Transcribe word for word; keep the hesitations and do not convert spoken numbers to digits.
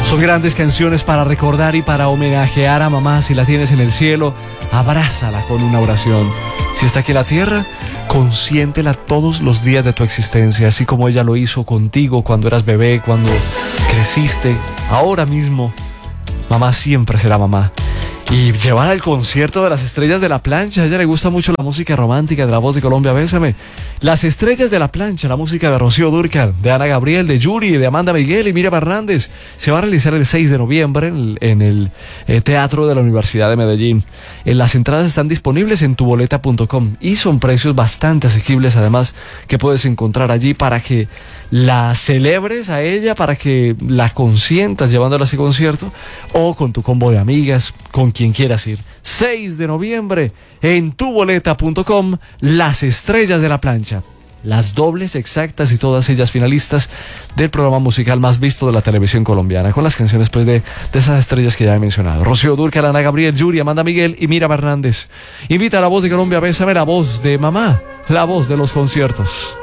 Son grandes canciones para recordar y para homenajear a mamá. Si la tienes en el cielo, abrázala con una oración. Si está aquí en la tierra, consiéntela todos los días de tu existencia, así como ella lo hizo contigo cuando eras bebé, cuando creciste. Ahora mismo, mamá siempre será mamá. Y llevar al concierto de las Estrellas de la Plancha. A ella le gusta mucho la música romántica de La Voz de Colombia. Bésame. Las Estrellas de la Plancha, la música de Rocío Dúrcal, de Ana Gabriel, de Yuri, de Amanda Miguel y Miriam Hernández. Se va a realizar el seis de noviembre en, en el eh, Teatro de la Universidad de Medellín. Eh, las entradas están disponibles en tu boleta punto com y son precios bastante asequibles, además, que puedes encontrar allí para que la celebres a ella, para que la consientas llevándola a ese concierto, o con tu combo de amigas, con quien quieras ir. seis de noviembre en tu boleta punto com, Las Estrellas de la Plancha. Las dobles exactas y todas ellas finalistas del programa musical más visto de la televisión colombiana, con las canciones pues de, de esas estrellas que ya he mencionado: Rocío Dúrcal, Ana Gabriel, Yuri, Amanda Miguel y Miriam Hernández. Invita a La Voz de Colombia, bésame, la voz de mamá, la voz de los conciertos.